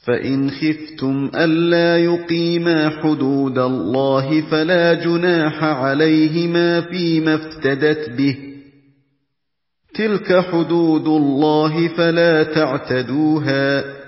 فإن خفتم ألا يقيما حدود الله فلا جناح عليهما فيما افتدت به، تلك حدود الله فلا تعتدوها،